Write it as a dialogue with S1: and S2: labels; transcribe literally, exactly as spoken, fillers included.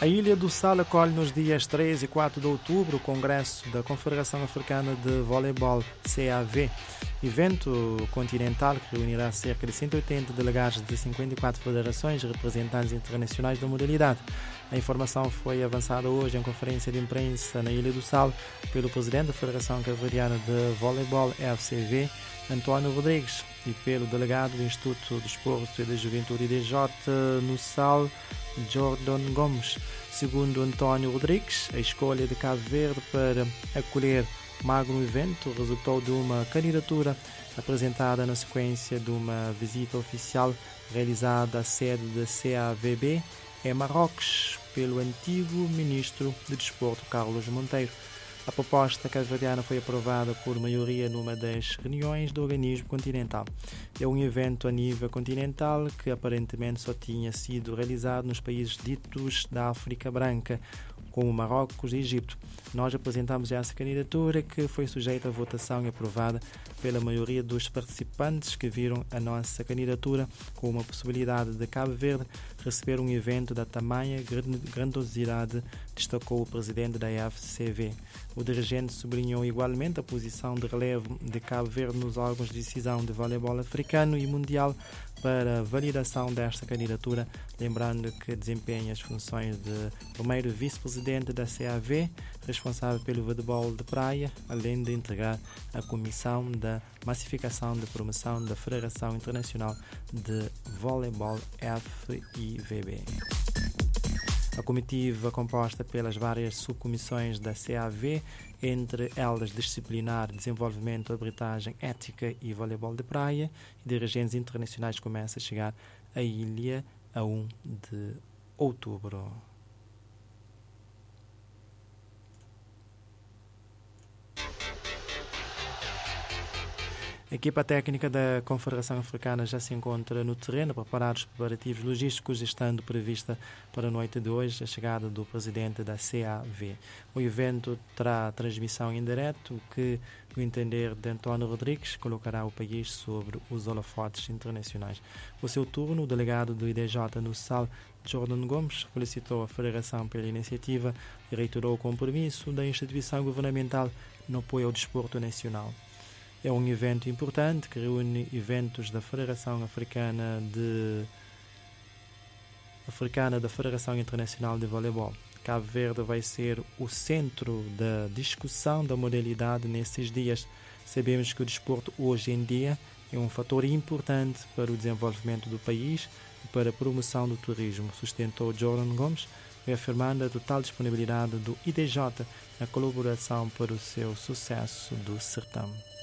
S1: A Ilha do Sal acolhe nos dias três e quatro de outubro o Congresso da Confederação Africana de Voleibol, C A V, evento continental que reunirá cerca de cento e oitenta delegados de cinquenta e quatro federações e representantes internacionais da modalidade. A informação foi avançada hoje em conferência de imprensa na Ilha do Sal pelo presidente da Federação Cabo-Verdiana de Voleibol, F C V, António Rodrigues, e pelo delegado do Instituto de Desporto e da Juventude I D J no Sal, Jordan Gomes. Segundo António Rodrigues, a escolha de Cabo Verde para acolher o magno evento resultou de uma candidatura apresentada na sequência de uma visita oficial realizada à sede da C A V B em Marrocos pelo antigo ministro de Desporto Carlos Monteiro. A proposta cabo-verdiana foi aprovada por maioria numa das reuniões do organismo continental. É um evento a nível continental que aparentemente só tinha sido realizado nos países ditos da África Branca, como Marrocos e Egito. Nós apresentamos essa candidatura que foi sujeita a votação e aprovada pela maioria dos participantes que viram a nossa candidatura com uma possibilidade de Cabo Verde receber um evento da tamanha grandiosidade, destacou o presidente da F C V. O dirigente sublinhou igualmente a posição de relevo de Cabo Verde nos órgãos de decisão de voleibol africano e mundial para a validação desta candidatura, lembrando que desempenha as funções de primeiro vice-presidente da C A V, responsável pelo voleibol de praia, além de integrar a Comissão da Massificação de Promoção da Federação Internacional de Voleibol, F I V B. A comitiva, composta pelas várias subcomissões da C A V, entre elas disciplinar, desenvolvimento, arbitragem, ética e voleibol de praia, e dirigentes internacionais, começa a chegar à ilha a primeiro de outubro. A equipa técnica da Confederação Africana já se encontra no terreno, a preparar os preparativos logísticos, estando prevista para a noite de hoje a chegada do presidente da C A V. O evento terá transmissão em direto, que, no entender de António Rodrigues, colocará o país sobre os holofotes internacionais. Ao seu turno, o delegado do I D J no Sal, Jordan Gomes, felicitou a Federação pela iniciativa e reiterou o compromisso da instituição governamental no apoio ao desporto nacional. É um evento importante que reúne eventos da Federação Africana de Africana da Federação Internacional de Voleibol. Cabo Verde vai ser o centro da discussão da modalidade nesses dias. Sabemos que o desporto hoje em dia é um fator importante para o desenvolvimento do país e para a promoção do turismo, sustentou Jordan Gomes, reafirmando a total disponibilidade do I D J na colaboração para o seu sucesso do certame.